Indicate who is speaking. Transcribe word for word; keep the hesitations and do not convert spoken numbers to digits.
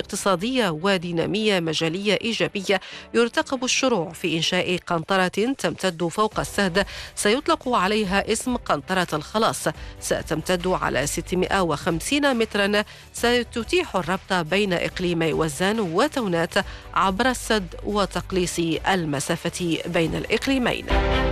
Speaker 1: اقتصادية ودينامية مجالية إيجابية. يرتقب الشروع في إنشاء قنطرة تمتد فوق السهد سيطلق عليها اسم قنطرة الخلاص، ستمتد على ستمائة وخمسين مترا، ستتيح الربط بين إقليمي وزان وتونات عبر السد وتقليص المسافة بين الإقليمين.